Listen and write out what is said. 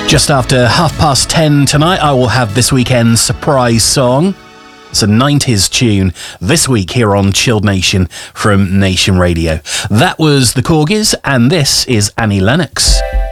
Just after 10:30 tonight, I will have this weekend's surprise song. It's a 90s tune this week here on Chilled Nation from Nation Radio. That was the Corgis, and this is Annie Lennox.